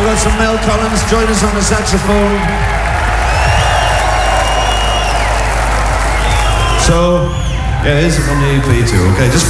got some Mel Collins. Join us on the saxophone. So, yeah, here's it from the EP too. Okay, just